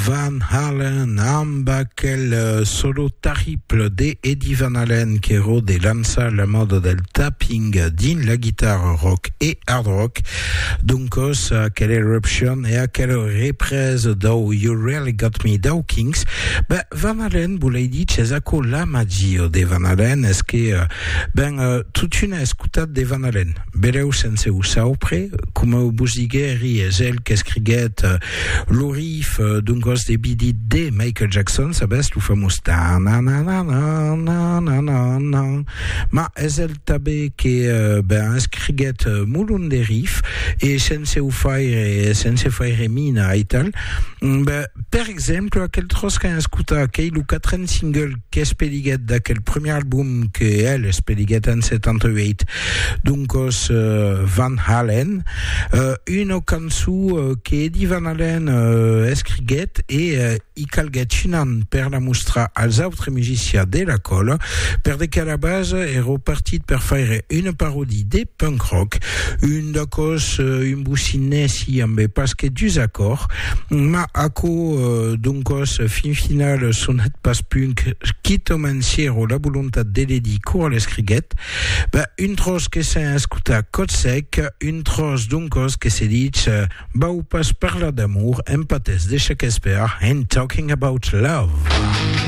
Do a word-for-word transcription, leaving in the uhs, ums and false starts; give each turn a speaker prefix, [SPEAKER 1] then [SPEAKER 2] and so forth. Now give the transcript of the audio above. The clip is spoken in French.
[SPEAKER 1] Van Halen amb aquel solo terrible de Eddie Van Halen che rode lança la mode del tapping din la guitare rock e hard rock. Duncos aquella eruption e aquella ripresa do You Really Got Me do Kings. Beh, Van Halen volei dire ecco la magia de Van Halen es che ben uh, tutta una escutat de Van Halen beleu sense usaupre come busigeri es el che scriget uh, lo riff uh, d'un gos de bidi de Michael Jackson sabes lo famos ta na na na na na na na na ma es el tabe che uh, ben scriget uh, mulun de riff e sense ufaire sense faire mina e tal ben, per exemple aquel trosca escuta che lo quatrième single che speliget d'aquel premier album che el speliget en settantahuit duncos uh, Van Halen uh, una cançó uh, che Eddie Van Halen uh, escriguet e uh, i calguet chinan per la mostrar als altres musiciens de la colla per de che a la base ero partit per faire una parodie de punk rock un d'acos uh, un bucinesi amb pas que dus acords ma aco uh, duncos fin final sonet pas punk quito mensiero la volontat de l'Eddie cour l'escriguet bah, un tros que s'est escuta cot sec un tros duncos que se dit uh, bau pas parla d'amour empates de Shakespeare and talking about love.